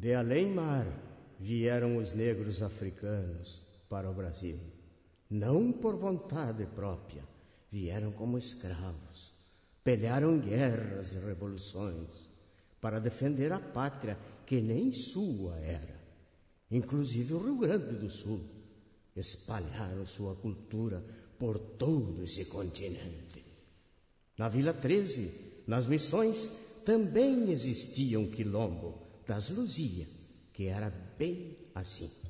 De além-mar vieram os negros africanos para o Brasil. Não por vontade própria, vieram como escravos. Pelearam guerras e revoluções para defender a pátria que nem sua era. Inclusive o Rio Grande do Sul. Espalharam sua cultura por todo esse continente. Na Vila 13, nas missões, também existia um quilombo das Luzia, que era bem assim.